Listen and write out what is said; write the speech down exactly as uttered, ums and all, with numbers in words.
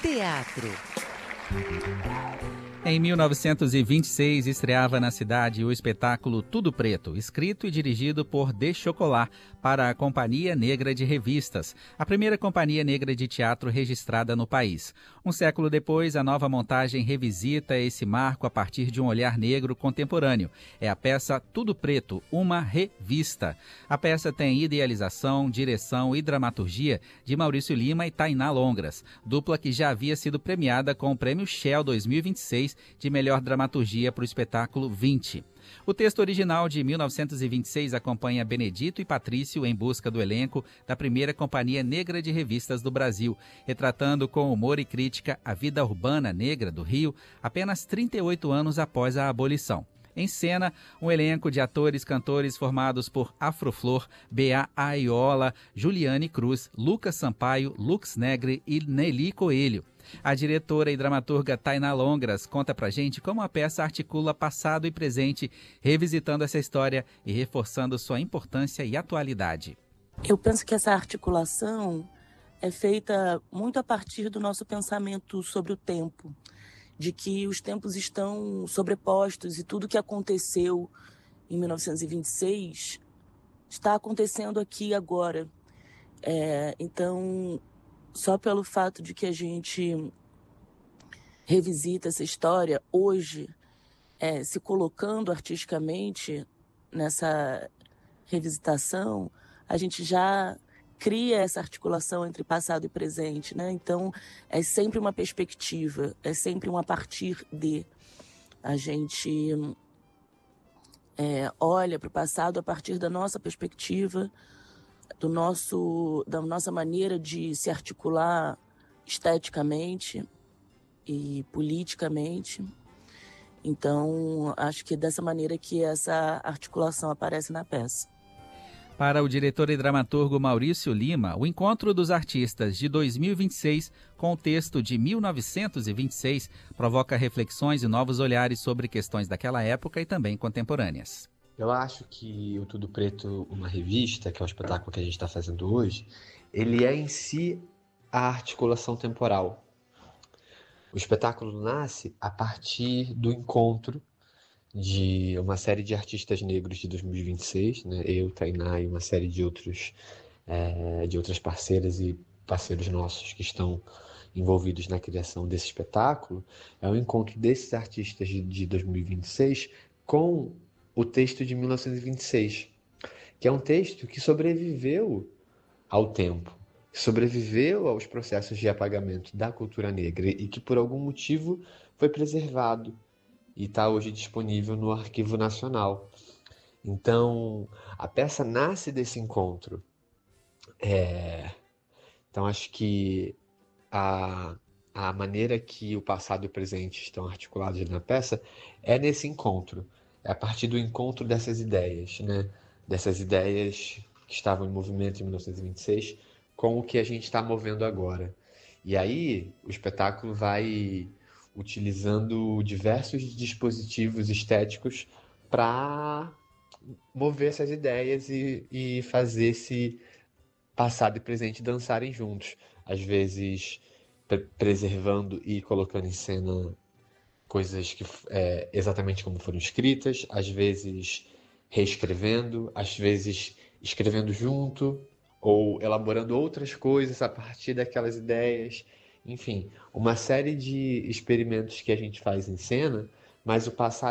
Teatro. Em mil novecentos e vinte e seis, estreava na cidade o espetáculo Tudo Preto, escrito e dirigido por De Chocolat, para a Companhia Negra de Revistas, a primeira companhia negra de teatro registrada no país. Um século depois, a nova montagem revisita esse marco a partir de um olhar negro contemporâneo. É a peça Tudo Preto, uma revista. A peça tem idealização, direção e dramaturgia de Maurício Lima e Tainá Longras, dupla que já havia sido premiada com o Prêmio Shell dois mil e vinte e seis de melhor dramaturgia para o espetáculo vinte. O texto original de mil novecentos e vinte e seis acompanha Benedito e Patrício em busca do elenco da primeira companhia negra de revistas do Brasil, retratando com humor e crítica a vida urbana negra do Rio apenas trinta e oito anos após a abolição. Em cena, um elenco de atores e cantores formados por Afroflor, Bea Aiola, Juliane Cruz, Lucas Sampaio, Lux Negre e Nelly Coelho. A diretora e dramaturga Tainá Longras conta pra gente como a peça articula passado e presente, revisitando essa história e reforçando sua importância e atualidade. Eu penso que essa articulação é feita muito a partir do nosso pensamento sobre o tempo, de que os tempos estão sobrepostos e tudo que aconteceu em mil novecentos e vinte e seis está acontecendo aqui agora. É, então, só pelo fato de que a gente revisita essa história hoje, é, se colocando artisticamente nessa revisitação, a gente já cria essa articulação entre passado e presente, né? Então, é sempre uma perspectiva, é sempre um a partir de. A gente é, olha para o passado a partir da nossa perspectiva, do nosso, da nossa maneira de se articular esteticamente e politicamente. Então, acho que é dessa maneira que essa articulação aparece na peça. Para o diretor e dramaturgo Maurício Lima, o Encontro dos Artistas de dois mil e vinte e seis, com o texto de mil novecentos e vinte e seis, provoca reflexões e novos olhares sobre questões daquela época e também contemporâneas. Eu acho que o Tudo Preto, uma revista, que é o espetáculo que a gente está fazendo hoje, ele é em si a articulação temporal. O espetáculo nasce a partir do encontro de uma série de artistas negros de dois mil e vinte e seis, né? Eu, Tainá e uma série de, outros, é, de outras parceiras e parceiros nossos que estão envolvidos na criação desse espetáculo. É o encontro desses artistas de, de dois mil e vinte e seis com o texto de mil novecentos e vinte e seis, que é um texto que sobreviveu ao tempo, que sobreviveu aos processos de apagamento da cultura negra e que por algum motivo foi preservado e está hoje disponível no Arquivo Nacional. Então, a peça nasce desse encontro. É... Então, acho que a, a maneira que o passado e o presente estão articulados na peça é nesse encontro. É a partir do encontro dessas ideias, né? Dessas ideias que estavam em movimento em mil novecentos e vinte e seis com o que a gente está movendo agora. E aí, o espetáculo vai utilizando diversos dispositivos estéticos para mover essas ideias e, e fazer esse passado e presente dançarem juntos. Às vezes pre- preservando e colocando em cena coisas que é, exatamente como foram escritas, às vezes reescrevendo, às vezes escrevendo junto ou elaborando outras coisas a partir daquelas ideias. Enfim, uma série de experimentos que a gente faz em cena, mas o passado